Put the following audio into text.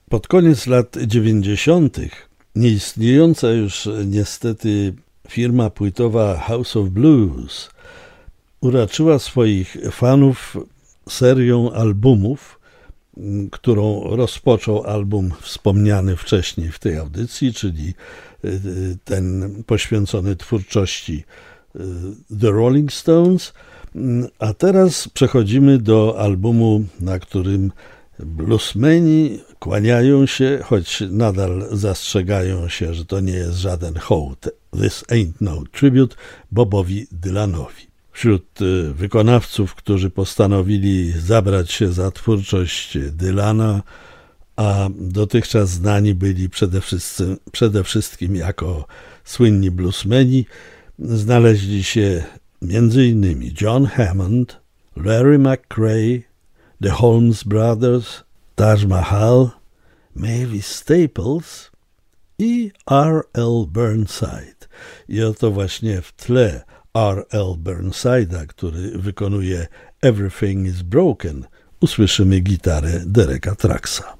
Pod koniec lat 90. nieistniejąca już niestety firma płytowa House of Blues uraczyła swoich fanów serią albumów, którą rozpoczął album wspomniany wcześniej w tej audycji, czyli ten poświęcony twórczości The Rolling Stones, a teraz przechodzimy do albumu, na którym bluesmeni kłaniają się, choć nadal zastrzegają się, że to nie jest żaden hołd. This ain't no tribute Bobowi Dylanowi. Wśród wykonawców, którzy postanowili zabrać się za twórczość Dylana, a dotychczas znani byli przede wszystkim jako słynni bluesmeni, znaleźli się m.in. John Hammond, Larry McCray, The Holmes Brothers, Taj Mahal, Mavis Staples i R.L. Burnside. I oto właśnie w tle R.L. Burnside'a, który wykonuje Everything is Broken, usłyszymy gitarę Dereka Trucksa.